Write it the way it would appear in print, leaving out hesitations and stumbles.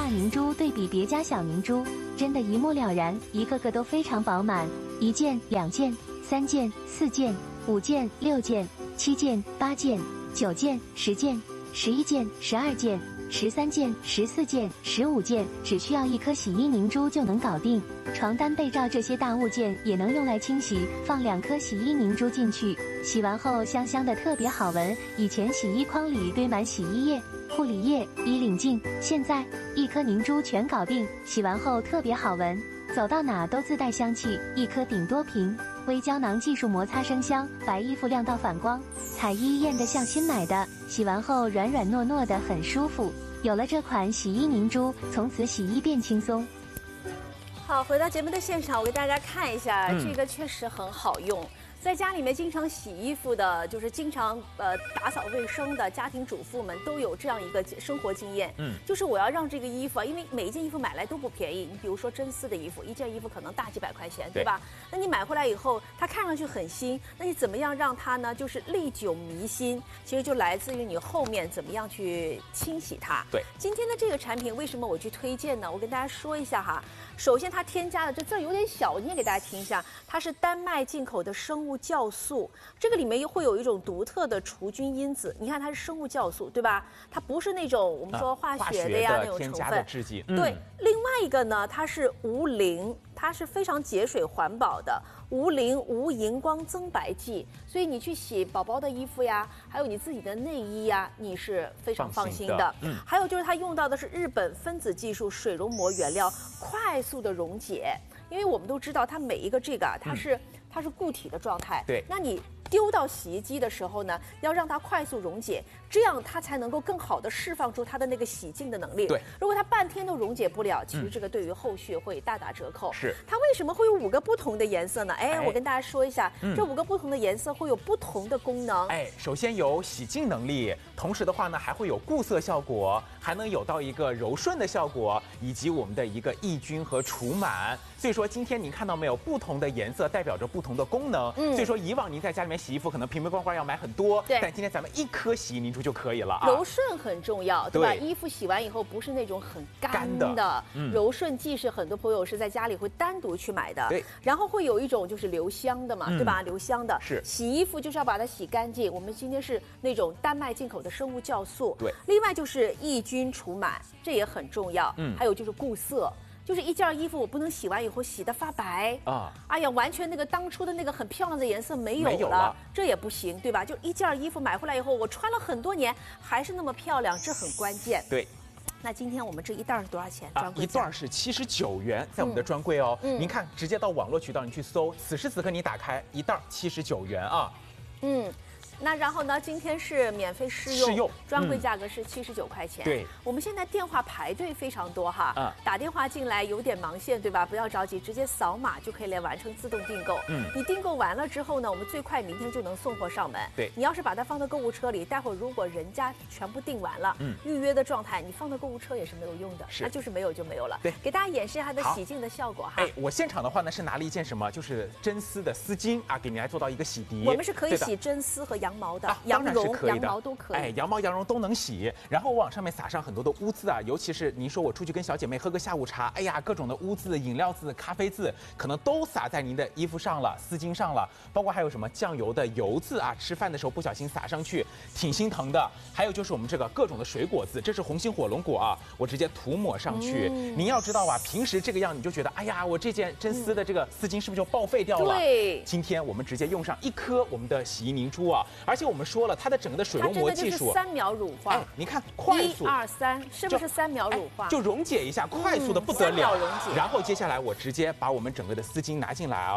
大凝珠对比别家小凝珠，真的一目了然，一个个都非常饱满，1件、2件、3件、4件、5件、6件、7件、8件、9件、10件、11件、12件、13件、14件、15件，只需要1颗洗衣凝珠就能搞定。床单、被罩这些大物件也能用来清洗，放2颗洗衣凝珠进去，洗完后香香的，特别好闻。以前洗衣筐里堆满洗衣液、护理液、衣领净，现在1颗凝珠全搞定，洗完后特别好闻，走到哪都自带香气。1颗顶多瓶，微胶囊技术摩擦生香，白衣服亮到反光，彩衣艳得像新买的，洗完后软软糯糯的，很舒服。有了这款洗衣凝珠，从此洗衣变轻松。 好，回到节目的现场，我给大家看一下，这个确实很好用。在家里面经常洗衣服的，就是经常打扫卫生的家庭主妇们都有这样一个生活经验，就是我要让这个衣服啊，因为每一件衣服买来都不便宜，你比如说真丝的衣服，一件衣服可能大几百块钱，对吧？那你买回来以后，它看上去很新，那你怎么样让它呢，就是历久弥新？其实就来自于你后面怎么样去清洗它。对，今天的这个产品为什么我去推荐呢？我跟大家说一下哈。首先，它添加的这字有点小，我念给大家听一下，它是丹麦进口的生物酵素，这个里面又会有一种独特的除菌因子。你看它是生物酵素，对吧？它不是那种我们说化学的呀那种成分。对，另外一个呢，它是无磷，它是非常节水环保的，无磷无荧光增白剂，所以你去洗宝宝的衣服呀，还有你自己的内衣呀，你是非常放心的。还有就是它用到的是日本分子技术水溶膜原料，快速的溶解。因为我们都知道，它每一个这个它是固体的状态，对，那你丢到洗衣机的时候呢，要让它快速溶解，这样它才能够更好的释放出它的那个洗净的能力。对，如果它半天都溶解不了，其实这个对于后续会大打折扣。是，它为什么会有5个不同的颜色呢？哎，我跟大家说一下，这5个不同的颜色会有不同的功能。 哎，首先有洗净能力，同时的话呢，还会有固色效果，还能有到一个柔顺的效果，以及我们的一个抑菌和除螨。所以说今天您看到没有，不同的颜色代表着不同的功能。所以说以往您在家里面洗衣服可能瓶瓶罐罐要买很多，但今天咱们1颗洗衣凝珠就可以了啊。 柔顺很重要，对吧？衣服洗完以后不是那种很干的，柔顺剂是很多朋友是在家里会单独去买的。对，然后会有一种就是留香的嘛，对吧？留香的是洗衣服就是要把它洗干净。我们今天是那种丹麦进口的生物酵素。对，另外就是抑菌除螨，这也很重要。还有就是固色。就是一件衣服我不能洗完以后洗得发白啊！哎呀，完全那个当初的那个很漂亮的颜色没有了，这也不行，对吧？就一件衣服买回来以后，我穿了很多年还是那么漂亮，这很关键。对。那今天我们这一袋是多少钱？专柜一袋是79元，在我们的专柜哦。您看，直接到网络渠道你去搜，此时此刻你打开一袋79元啊。 那然后呢？今天是免费试用，专柜价格是79块钱。对，我们现在电话排队非常多哈，打电话进来有点忙线，对吧？不要着急，直接扫码就可以来完成自动订购。你订购完了之后呢，我们最快明天就能送货上门。对，你要是把它放到购物车里，待会儿如果人家全部订完了，预约的状态，你放到购物车也是没有用的，那就是没有就没有了。对，给大家演示一下它的洗净的效果哈。 哎，我现场的话呢是拿了一件什么，就是真丝的丝巾啊，给您来做到一个洗涤。 我们是可以洗真丝和羊毛的，羊绒、羊毛都可以。哎， 羊毛、羊绒都能洗。然后往上面撒上很多的污渍啊，尤其是您说我出去跟小姐妹喝个下午茶，哎呀，各种的污渍、饮料渍、咖啡渍，可能都撒在您的衣服上了、丝巾上了，包括还有什么酱油的油渍啊，吃饭的时候不小心撒上去，挺心疼的。还有就是我们这个各种的水果渍，这是红心火龙果啊，我直接涂抹上去。您要知道啊，平时这个样你就觉得，哎呀，我这件真丝的这个丝巾是不是就报废掉了？对，今天我们直接用上1颗我们的洗衣凝珠啊，而且我们说了，它的整个的水溶膜技术 ，3秒乳化。哎， 你看快速 ，1、2、3，是不是3秒乳化？ 就溶解一下，快速的不得了。然后接下来我直接把我们整个的丝巾拿进来啊。